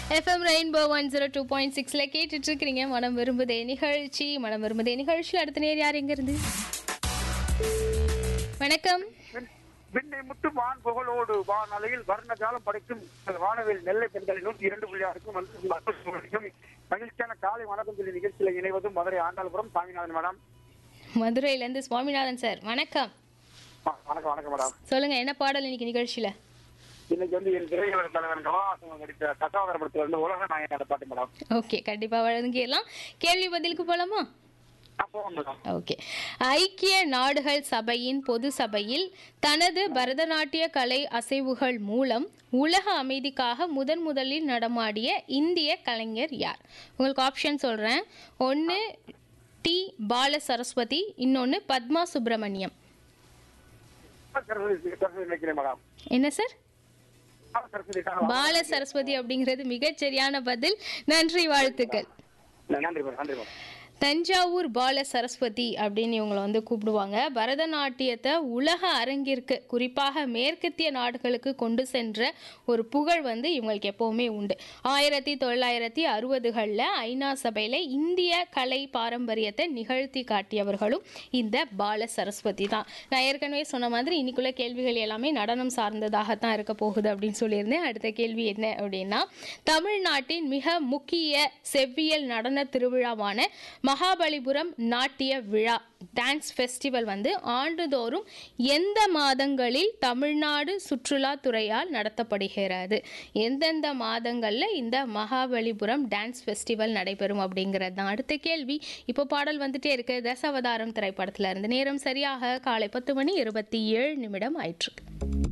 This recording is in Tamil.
எஃப்எம் ரெயின்போ 102.6ல கேட்டுட்டு இருக்கிறீங்க மனம் விரும்புதே நிகழ்ச்சி. மனம் விரும்புதே நிகழ்ச்சியில் அடுத்த நேர் யார் எங்க இருந்து? வணக்கம். விண்ணை முட்டு வான் புகழோடு வான் அலையில் வர்ண ஜாலம் படைக்கும் வானவில் நெல்லை பெண்களை 102.6 மகிழ்ச்சியான காலை வணக்கம் சொல்லி நிகழ்ச்சியில் இணைவதும் மதுரை ஆண்டாள்புரம் சாமிநாதன் மேடம். மதுரையில இருந்து சுவாமிநாதன் சார், வணக்கம். வணக்கம் வணக்கம் மேடம். சொல்லுங்க, என்ன பாடல் இன்னைக்கு நிகழ்ச்சியில? இன்னைக்கு என் திரையுலக தலைவர் கமலஹாசன் நடித்த தசாவதார படத்துல உலக நாயகன் பாட்டு மேடம். ஓகே, கண்டிப்பா வழங்கிடலாம். கேள்வி பதிலுக்கு போலாமா? ஓகே. ஐக்கிய நாடுகள் சபையின் பொது சபையில் தனது பரதநாட்டிய கலை அசைவுகள் மூலம் உலக அமைதிக்காக முதலில் நடமாடிய இந்திய கலைஞர் யார்? உங்களுக்கு ஆப்ஷன் சொல்றேன். ஒன்னு டி பால சரஸ்வதி, இன்னொன்னு பத்மா சுப்பிரமணியம். என்ன சார்? பால சரஸ்வதி அப்படிங்கிறது மிகச்சரியான பதில். நன்றி, வாழ்த்துக்கள். தஞ்சாவூர் பால சரஸ்வதி அப்படின்னு இவங்களை கூப்பிடுவாங்க. பரதநாட்டியத்தை உலக அரங்கிற்கு, குறிப்பாக மேற்கத்திய நாடுகளுக்கு கொண்டு சென்ற ஒரு புகழ் இவங்களுக்கு எப்பவுமே உண்டு. 1960களில் ஐநா சபையில் இந்திய கலை பாரம்பரியத்தை நிகழ்த்தி காட்டியவர்களும் இந்த பால சரஸ்வதி தான். நான் ஏற்கனவே சொன்ன மாதிரி இன்னைக்குள்ள கேள்விகள் எல்லாமே நடனம் சார்ந்ததாகத்தான் இருக்க போகுது அப்படின்னு சொல்லியிருந்தேன். அடுத்த கேள்வி என்ன அப்படின்னா, தமிழ்நாட்டின் மிக முக்கிய செவ்வியல் நடன திருவிழாவான மகாபலிபுரம் நாட்டிய விழா டான்ஸ் ஃபெஸ்டிவல் ஆண்டுதோறும் எந்த மாதங்களில் தமிழ்நாடு சுற்றுலாத்துறையால் நடத்தப்படுகிறது? எந்தெந்த மாதங்களில் இந்த மகாபலிபுரம் டான்ஸ் ஃபெஸ்டிவல் நடைபெறும் அப்படிங்கிறது தான் அடுத்த கேள்வி. இப்போ பாடல் வந்துட்டே இருக்கு தசாவதாரம் திரைப்படத்துல இருந்து. நேரம் சரியாக காலை 10:27 ஆயிற்று.